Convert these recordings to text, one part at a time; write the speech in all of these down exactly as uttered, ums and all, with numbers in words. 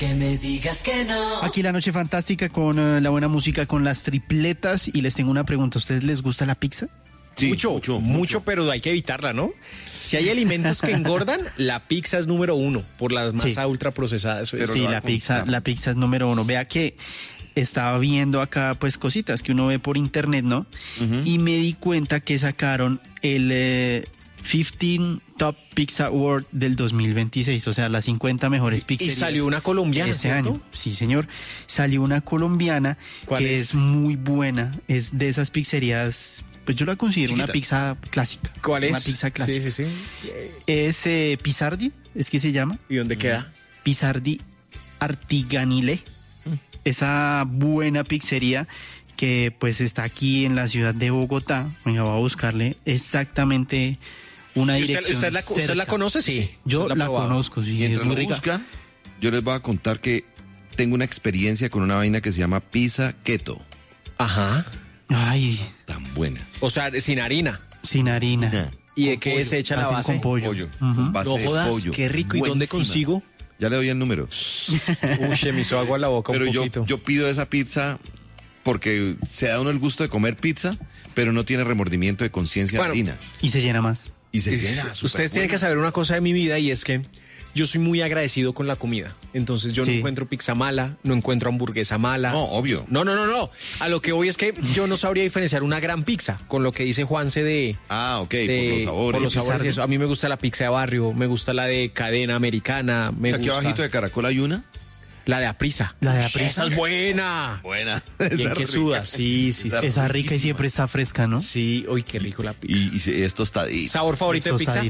Que me digas que no. Aquí la noche fantástica con uh, la buena música, con las tripletas. Y les tengo una pregunta. ¿A ustedes les gusta la pizza? Sí, mucho, mucho, mucho, pero hay que evitarla, ¿no? Si hay alimentos que engordan, la pizza es número uno por las masas sí. ultraprocesadas. Eso es. Sí, la pizza, la pizza es número uno. Vea que estaba viendo acá pues cositas que uno ve por internet, ¿no? Uh-huh. Y me di cuenta que sacaron el eh, quince Top Pizza Award del dos mil veintiséis, o sea, las cincuenta mejores pizzerías. Y salió una colombiana, este ¿cierto? año. Sí, señor. Salió una colombiana que es? es muy buena. Es de esas pizzerías, pues yo la considero Chiquita. Una pizza clásica. ¿Cuál es? Una pizza clásica. Sí, sí, sí. Es eh, Pizzardi, es que se llama. ¿Y dónde queda? Pizzardi Artiganile. Mm. Esa buena pizzería que pues está aquí en la ciudad de Bogotá. Venga, voy a buscarle exactamente una dirección. ¿Usted, usted, la, ¿Usted la conoce? Sí. Yo la, la conozco, sí. Mientras lo busca, yo les voy a contar que tengo una experiencia con una vaina que se llama pizza keto. Ajá. Ay. Tan buena. O sea, sin harina. Sin harina. Ajá. ¿Y de qué se echa la base? Con pollo. pollo. Uh-huh. Base no jodas, de pollo. Qué rico. Buenísima. ¿Y dónde consigo? Ya le doy el número. Uy, se me hizo agua en la boca pero un yo, poquito. yo pido esa pizza porque se da uno el gusto de comer pizza, pero no tiene remordimiento de conciencia bueno, de harina. Y se llena más. Y se llena. Ustedes buena. tienen que saber una cosa de mi vida y es que yo soy muy agradecido con la comida. Entonces yo sí. no encuentro pizza mala, no encuentro hamburguesa mala. No, obvio. No, no, no, no. A lo que voy es que yo no sabría diferenciar una gran pizza con lo que dice Juanse de... Ah, ok, de, por los sabores. Por los sabores. Eso. A mí me gusta la pizza de barrio, me gusta la de cadena americana. Me Aquí gusta... abajito de Caracol hay una. La de Aprisa. La de Aprisa. Esa es buena. Buena. Bien que suda. Sí, sí, sí. Esa rica y siempre está fresca, ¿no? Sí, uy, qué rico la pizza. Y, y es tostadita. ¿Sabor favorito es de pizza?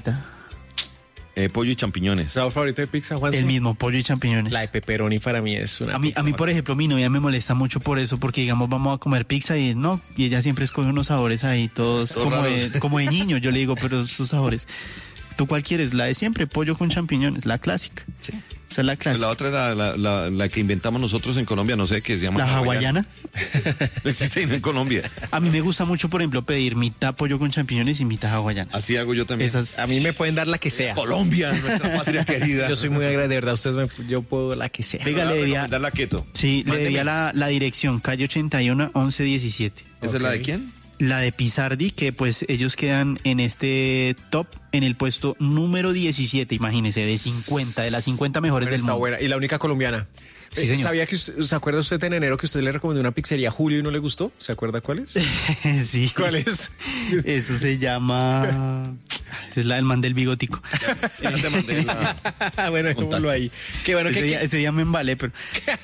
Eh, pollo y champiñones. ¿Sabor favorito de pizza, Juan? El mismo, pollo y champiñones. La de pepperoni para mí es una A mí, pizza a mí por ejemplo, mi novia me molesta mucho por eso, porque digamos, vamos a comer pizza y no, y ella siempre escoge unos sabores ahí, todos como de, como de niño. Yo le digo, pero sus sabores. ¿Tú cuál quieres? La de siempre, pollo con champiñones, la clásica. Sí. Esa es la clásica. La otra era la, la, la que inventamos nosotros en Colombia, no sé, que se llama... ¿La hawaiana? No existe en Colombia. A mí me gusta mucho, por ejemplo, pedir mitad pollo con champiñones y mitad hawaiana. Así hago yo también. Esas... A mí me pueden dar la que sea. Colombia, nuestra patria querida. Yo soy muy agradecido, de verdad, ustedes me... yo puedo la que sea. Venga, le diría... Dar la keto. Sí, Mándeme. Le diría la, la dirección, calle ochenta y uno, once diecisiete. ¿Esa okay. es la de quién? La de Pizzardi, que pues ellos quedan en este top en el puesto número diecisiete, imagínese, de cincuenta, de las cincuenta mejores Pero del está mundo. Buena. Y la única colombiana. Sí, señor. ¿Sabía que usted, se acuerda usted en enero que usted le recomendó una pizzería a Julio y no le gustó? ¿Se acuerda cuál es? Sí. ¿Cuál es? Eso se llama... Esa es la del man del bigotico. Ya te mandé la... Bueno, dejémoslo ahí. Qué bueno, ese, que, día, ese día me embalé, pero...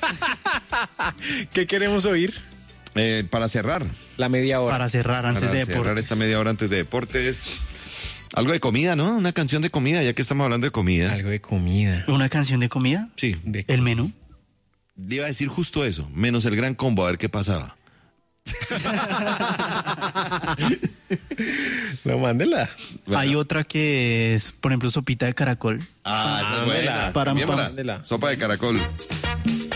¿Qué queremos oír? Eh, para cerrar. La media hora. Para cerrar antes para de deportes. cerrar esta media hora antes de deportes. Algo de comida, ¿no? Una canción de comida, ya que estamos hablando de comida. Algo de comida. ¿Una canción de comida? Sí. De... ¿El menú? Le iba a decir justo eso, menos el gran combo, a ver qué pasaba. No, mándela. Bueno. Hay otra que es, por ejemplo, sopita de caracol. Ah, esa es buena. Para, para, Sopa de caracol.